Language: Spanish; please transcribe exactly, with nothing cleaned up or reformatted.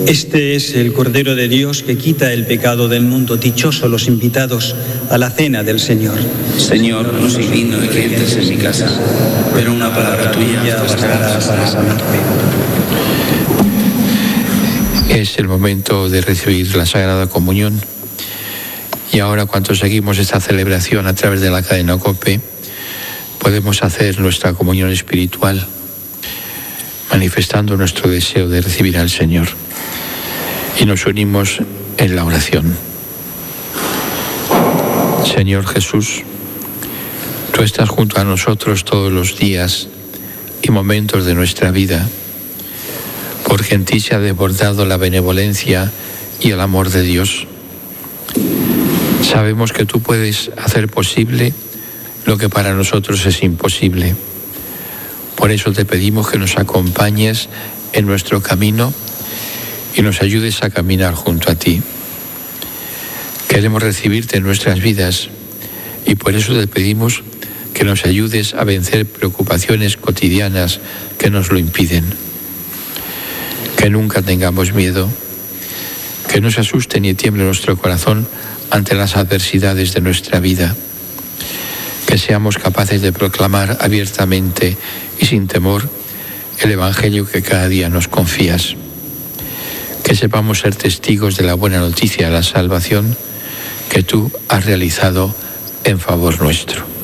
Este es el Cordero de Dios que quita el pecado del mundo. Dichosos los invitados a la cena del Señor. Señor, no soy digno de que entres en mi casa, pero una palabra tuya bastará para sanarme. Es el momento de recibir la Sagrada Comunión. Y ahora, cuando seguimos esta celebración a través de la cadena COPE, podemos hacer nuestra comunión espiritual, manifestando nuestro deseo de recibir al Señor. Y nos unimos en la oración. Señor Jesús, tú estás junto a nosotros todos los días y momentos de nuestra vida, porque en ti se ha desbordado la benevolencia y el amor de Dios. Sabemos que tú puedes hacer posible lo que para nosotros es imposible. Por eso te pedimos que nos acompañes en nuestro camino y nos ayudes a caminar junto a ti. Queremos recibirte en nuestras vidas y por eso te pedimos que nos ayudes a vencer preocupaciones cotidianas que nos lo impiden. Que nunca tengamos miedo, que no se asuste ni tiemble nuestro corazón ante las adversidades de nuestra vida. Que seamos capaces de proclamar abiertamente y sin temor el Evangelio que cada día nos confías. Que sepamos ser testigos de la buena noticia de la salvación que tú has realizado en favor nuestro.